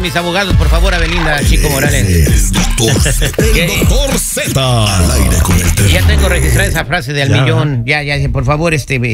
mis abogados, por favor, a Belinda, Chico Morales. El doctor Z. Al aire con el tema. Ya tengo registrada esa frase de al millón. Ya, por favor,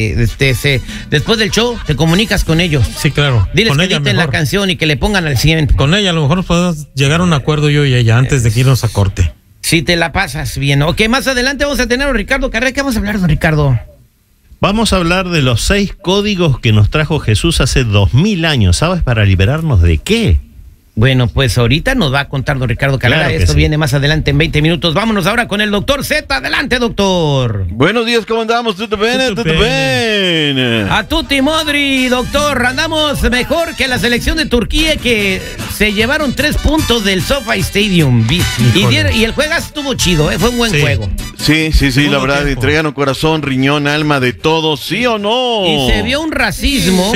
después del show, te comunicas con ellos. Sí, claro. Diles que editen la canción y que le pongan al 100. Con ella a lo mejor podemos llegar a un acuerdo yo y ella antes de irnos a corte. Si te la pasas bien. Ok, más adelante vamos a tener a Ricardo Carrera. ¿Qué vamos a hablar, don Ricardo? Vamos a hablar de los 6 códigos que nos trajo Jesús hace 2000 años. ¿Sabes para liberarnos de qué? Bueno, pues ahorita nos va a contar don Ricardo Carrera. Claro que Esto sí. viene más adelante en 20 minutos. Vámonos ahora con el doctor Z. Adelante, doctor. Buenos días, ¿cómo andamos? ¿Tutto bene? ¿Tutto bene? A tutti modri, doctor. Andamos mejor que la selección de Turquía, que se llevaron 3 puntos del SoFi Stadium. Y el juego estuvo chido, fue un buen juego. Sí, la verdad, entregaron corazón, riñón, alma, de todo, ¿sí o no? Y se vio un racismo,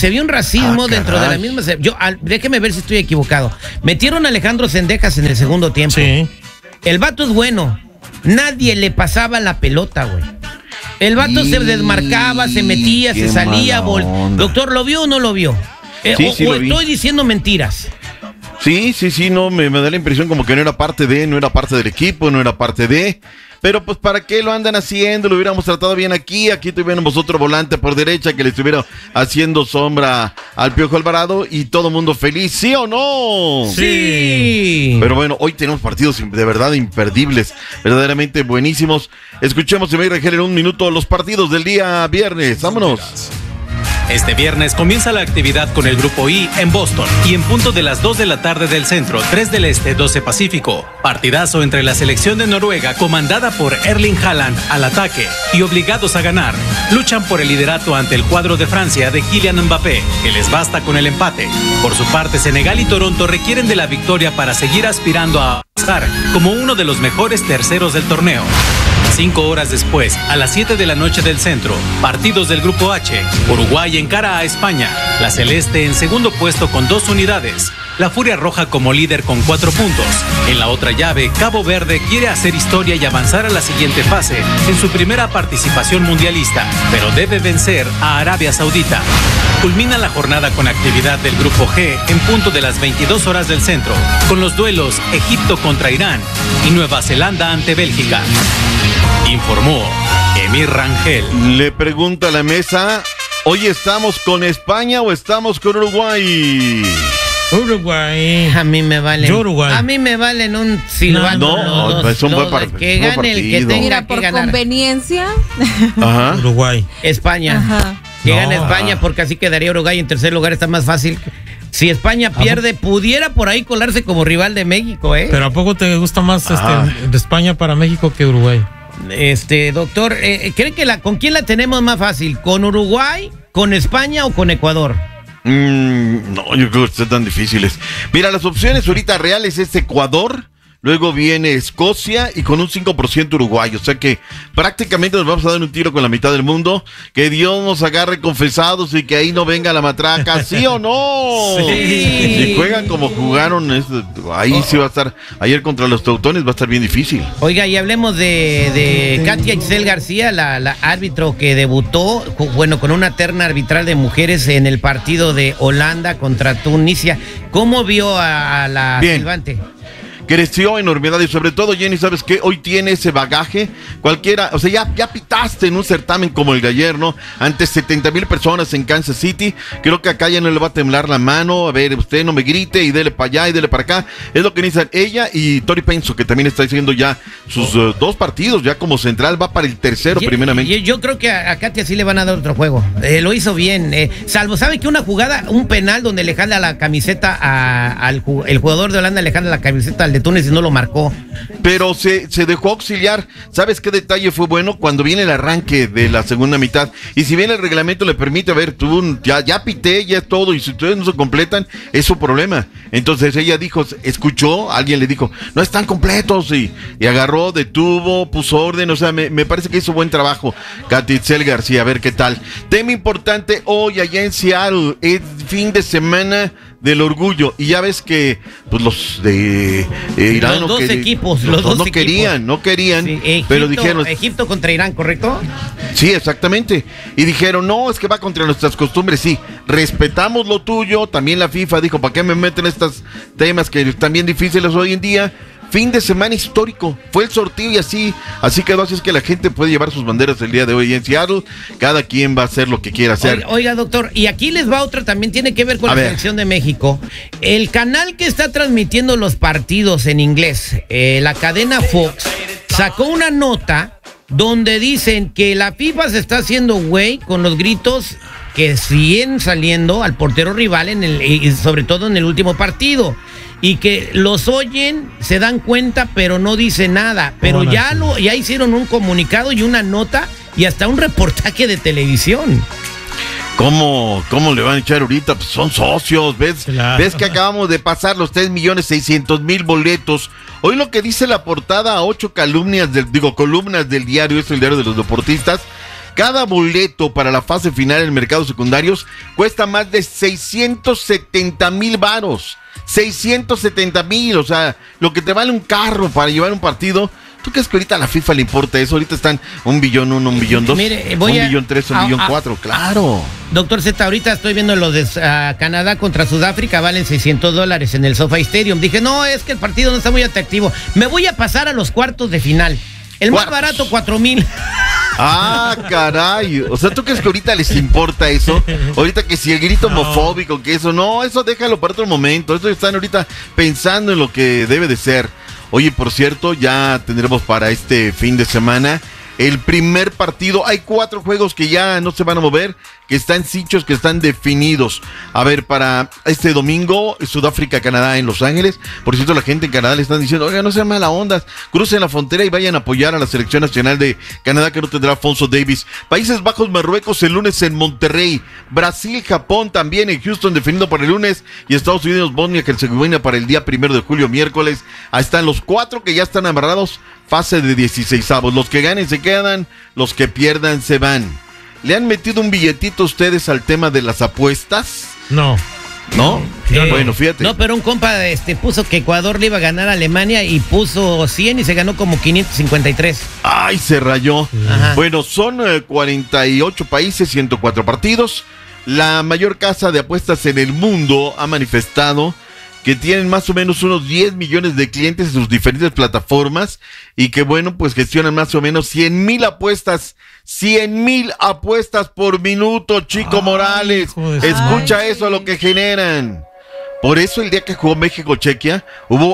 dentro de la misma... Déjeme ver si estoy equivocado. Metieron a Alejandro Zendejas en el segundo tiempo. Sí. El vato es bueno. Nadie le pasaba la pelota, güey. El vato se desmarcaba, se metía, se salía. Doctor, ¿lo vio o no lo vio? Sí, o lo vi. estoy diciendo mentiras. Sí, no, me da la impresión como que no era parte del equipo, no era parte de... Pero pues ¿para qué lo andan haciendo? Lo hubiéramos tratado bien aquí tuviéramos otro volante por derecha que le estuviera haciendo sombra al Piojo Alvarado y todo mundo feliz, ¿sí o no? Sí. Pero bueno, hoy tenemos partidos de verdad imperdibles, verdaderamente buenísimos. Escuchemos, se me va a en un minuto los partidos del día viernes, vámonos. Este viernes comienza la actividad con el Grupo I en Boston y en punto de las 2 de la tarde del centro, 3 del este, 12 pacífico. Partidazo entre la selección de Noruega, comandada por Erling Haaland al ataque y obligados a ganar. Luchan por el liderato ante el cuadro de Francia de Kylian Mbappé, que les basta con el empate. Por su parte, Senegal y Toronto requieren de la victoria para seguir aspirando a avanzar como uno de los mejores terceros del torneo. 5 horas después, a las 7 de la noche del centro, partidos del Grupo H. Uruguay encara a España, la Celeste en segundo puesto con 2 unidades, la Furia Roja como líder con 4 puntos. En la otra llave, Cabo Verde quiere hacer historia y avanzar a la siguiente fase en su primera participación mundialista, pero debe vencer a Arabia Saudita. Culmina la jornada con actividad del Grupo G en punto de las 22 horas del centro, con los duelos Egipto contra Irán y Nueva Zelanda ante Bélgica. Informó Emir Rangel. Le pregunta a la mesa, ¿hoy estamos con España o estamos con Uruguay? Uruguay. A mí me valen. Yo Uruguay. A mí me valen un silbato. No, es un buen partido. Que gane el que tenga Mira, que por ganar. conveniencia. Ajá. Uruguay. España. Ajá. Que gane España, porque así quedaría Uruguay en tercer lugar. Está más fácil. Si España pierde, pudiera por ahí colarse como rival de México, ¿eh? Pero ¿a poco te gusta más de España para México que Uruguay? Doctor, ¿cree que con quién la tenemos más fácil? ¿Con Uruguay, con España o con Ecuador? No, yo creo que están tan difíciles. Mira, las opciones ahorita reales es Ecuador, luego viene Escocia y con un 5% Uruguay. O sea que prácticamente nos vamos a dar un tiro con la mitad del mundo. Que Dios nos agarre confesados y que ahí no venga la matraca, ¿sí o no? Sí. Si juegan como jugaron, ahí sí va a estar. Ayer contra los Teutones va a estar bien difícil. Oiga, y hablemos de Katia Itzel García, la árbitro que debutó, con una terna arbitral de mujeres en el partido de Holanda contra Tunisia. ¿Cómo vio a la silbante? Creció enormidad y sobre todo, Jenny, ¿sabes qué? Hoy tiene ese bagaje, cualquiera, o sea, ya pitaste en un certamen como el de ayer, ¿no? Ante 70,000 personas en Kansas City, creo que acá ya no le va a temblar la mano, a ver, usted no me grite y dele para allá y dele para acá, es lo que necesitan ella y Tori Penso, que también está haciendo ya sus 2 partidos, ya como central, va para el tercero primeramente. Yo creo que a Katia sí le van a dar otro juego, lo hizo bien, salvo, ¿sabe que una jugada, un penal donde le jala la camiseta el jugador de Holanda le jala la camiseta al de Túnez y no lo marcó? Pero se dejó auxiliar. ¿Sabes qué detalle fue bueno? Cuando viene el arranque de la segunda mitad, y si bien el reglamento le permite, a ver, tú ya pité, ya es todo, y si ustedes no se completan, es su problema. Entonces ella dijo, escuchó, alguien le dijo, no están completos, y agarró, detuvo, puso orden, o sea, me parece que hizo buen trabajo Katia Itzel García, a ver qué tal. Tema importante hoy allá en Seattle, es fin de semana del orgullo, y ya ves que pues los de Irán Los dos equipos, los los dos dos no querían, Sí, pero dijeron, Egipto contra Irán, ¿correcto? sí, exactamente. Y dijeron, no, es que va contra nuestras costumbres. Sí, respetamos lo tuyo. También la FIFA dijo, ¿para qué me meten estos temas que están bien difíciles hoy en día? Fin de semana histórico. Fue el sorteo y así quedó. Así es que la gente puede llevar sus banderas el día de hoy en Seattle. Cada quien va a hacer lo que quiera hacer. Oiga, doctor, y aquí les va otra, también tiene que ver con la selección de México. El canal que está transmitiendo los partidos en inglés, la cadena Fox, sacó una nota donde dicen que la FIFA se está haciendo güey con los gritos que siguen saliendo al portero rival y sobre todo en el último partido. Y que los oyen, se dan cuenta, pero no dicen nada. Pero ya hicieron un comunicado y una nota y hasta un reportaje de televisión. ¿Cómo le van a echar ahorita? Pues son socios, ¿ves? Claro. ¿Ves que acabamos de pasar los 3.600.000 boletos? Hoy lo que dice la portada a 8 columnas del diario, es el diario de los deportistas. Cada boleto para la fase final en mercados secundarios cuesta más de 670,000 varos. 670,000, o sea, lo que te vale un carro para llevar un partido. ¿Tú crees que ahorita a la FIFA le importa eso? Ahorita están 1 billón 1, 1 billón 2, 1 billón 3, 1 billón 4, claro. Doctor Z, ahorita estoy viendo los de Canadá contra Sudáfrica, valen $600 en el SoFi Stadium. Dije, no, es que el partido no está muy atractivo. Me voy a pasar a los cuartos de final. El más barato, 4,000. Ah, caray. O sea, ¿tú crees que ahorita les importa eso? Ahorita que si el grito homofóbico, que eso, no, eso déjalo para otro momento. Eso están ahorita pensando en lo que debe de ser. Oye, por cierto, ya tendremos para este fin de semana el primer partido. Hay 4 juegos que ya no se van a mover, que están cinchos, que están definidos. A ver, para este domingo, Sudáfrica-Canadá en Los Ángeles. Por cierto, la gente en Canadá le están diciendo, oiga, no sean mala onda, crucen la frontera y vayan a apoyar a la selección nacional de Canadá, que no tendrá Alfonso Davies. Países Bajos, Marruecos el lunes en Monterrey. Brasil, Japón también en Houston, definido para el lunes. Y Estados Unidos, Bosnia, Herzegovina para el día 1 de julio, miércoles. Ahí están los 4 que ya están amarrados. Fase de 16avos. Los que ganen se quedan, los que pierdan se van. ¿Le han metido un billetito ustedes al tema de las apuestas? No. ¿No? Bueno, fíjate. No, pero un compa puso que Ecuador le iba a ganar a Alemania y puso 100 y se ganó como 553. ¡Ay, se rayó! Ajá. Bueno, son 48 países, 104 partidos. La mayor casa de apuestas en el mundo ha manifestado que tienen más o menos unos 10 millones de clientes en sus diferentes plataformas y que, bueno, pues gestionan más o menos 100,000 apuestas. 100,000 apuestas por minuto, Chico Morales. Escucha eso, lo que generan. Por eso el día que jugó México-Chequia,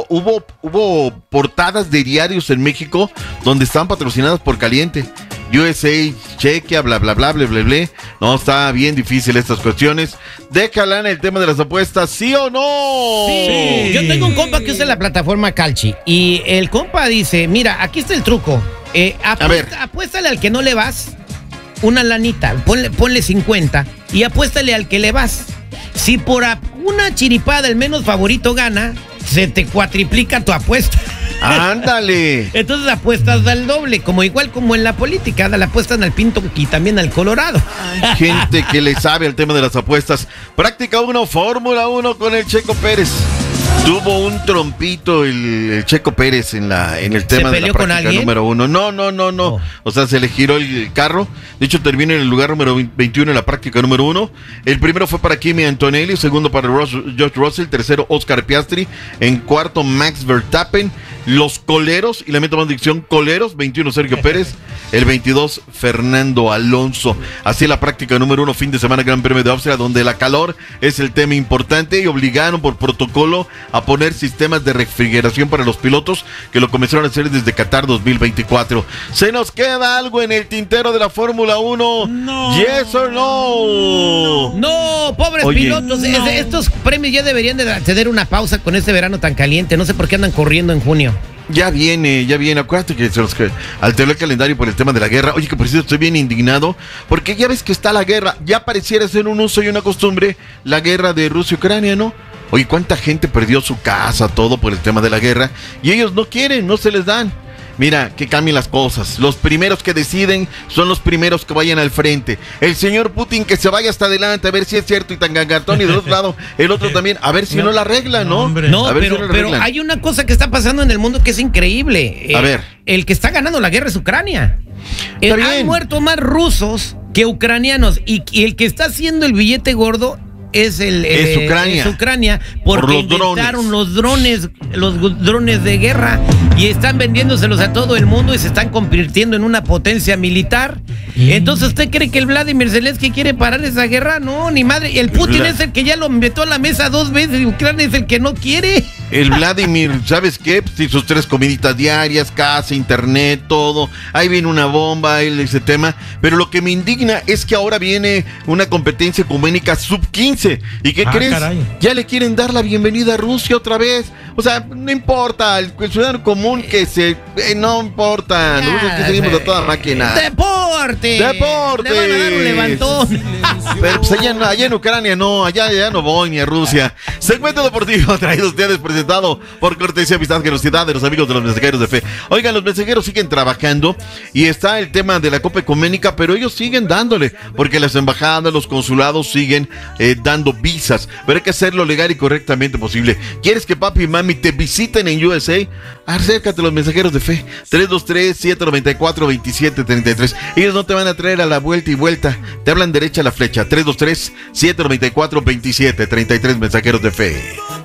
hubo portadas de diarios en México donde estaban patrocinadas por Caliente. USA, Chequia, bla, bla, bla, bla, bla, bla. No, está bien difícil estas cuestiones. Déjala en el tema de las apuestas, ¿sí o no? Sí. Yo tengo un compa que usa la plataforma Calchi y el compa dice, mira, aquí está el truco. Apuéstale al que no le vas una lanita, ponle 50 y apuéstale al que le vas. Si por una chiripada el menos favorito gana, se te cuatriplica tu apuesta. ¡Ándale! Entonces apuestas al doble, igual como en la política, la apuestan al Pinto y también al Colorado. Hay gente que le sabe al tema de las apuestas. Práctica 1, Fórmula 1 con el Checo Pérez. Tuvo un trompito el Checo Pérez en el tema de la práctica número 1. No. O sea, se le giró el carro. De hecho, termina en el lugar número 21 en la práctica número 1. El primero fue para Kimi Antonelli, segundo para George Russell, tercero Oscar Piastri, en cuarto Max Verstappen. Los coleros, y le meto más dicción, coleros, 21 Sergio Pérez, el 22 Fernando Alonso. Así la práctica número 1, fin de semana, Gran Premio de Austria, donde la calor es el tema importante y obligaron por protocolo a poner sistemas de refrigeración para los pilotos, que lo comenzaron a hacer desde Qatar 2024. ¿Se nos queda algo en el tintero de la Fórmula 1? No. ¿Yes or no? No, pobres pilotos. No. Estos premios ya deberían de tener una pausa con este verano tan caliente. No sé por qué andan corriendo en junio. Ya viene. Acuérdate que se los alteró el calendario por el tema de la guerra. Oye, que por cierto estoy bien indignado, porque ya ves que está la guerra. Ya pareciera ser un uso y una costumbre la guerra de Rusia y Ucrania, ¿no? Oye, cuánta gente perdió su casa, todo por el tema de la guerra, y ellos no quieren, no se les dan. mira, que cambien las cosas. Los primeros que deciden son los primeros que vayan al frente. El señor Putin que se vaya hasta adelante a ver si es cierto y tan gangatón, y del otro lado el otro también, a ver si no la arregla, ¿no? hombre. No, A ver si pero, no la pero arreglan. hay una cosa que está pasando en el mundo que es increíble. A ver. El que está ganando la guerra es Ucrania. Está Han bien. muerto más rusos que ucranianos. Y el que está haciendo el billete gordo es Ucrania, porque Por los inventaron los drones de guerra y están vendiéndoselos a todo el mundo y se están convirtiendo en una potencia militar. Entonces, ¿usted cree que el Vladimir Zelensky quiere parar esa guerra? No, ni madre. Y el Putin es el que ya lo metió a la mesa 2 veces y Ucrania es el que no quiere. El Vladimir, ¿sabes qué? Pues, sus 3 comiditas diarias, casa, internet, todo. Ahí viene una bomba, ese tema. Pero lo que me indigna es que ahora viene una competencia ecuménica sub-15. ¿Y qué crees? Caray. Ya le quieren dar la bienvenida a Rusia otra vez. O sea, no importa, el ciudadano común que se... no importa, nosotros que seguimos a toda máquina. ¡Deporte! ¡Deporte! Le van a dar un levantón. Pero pues allá en Ucrania no, allá no voy ni a Rusia. Segmento deportivo traído a ustedes, presentado por cortesía y amistad generosidad de los amigos de los mensajeros de fe. Oigan, los mensajeros siguen trabajando y está el tema de la Copa Ecuménica, pero ellos siguen dándole, porque las embajadas, los consulados siguen dando visas, pero hay que hacerlo legal y correctamente posible. ¿Quieres que papi y mami te visiten en USA? Acércate a los mensajeros de fe. 323-794-2733. Ellos no te van a traer a la vuelta y vuelta, te hablan derecha a la flecha. 323-794-2733, mensajeros de fe.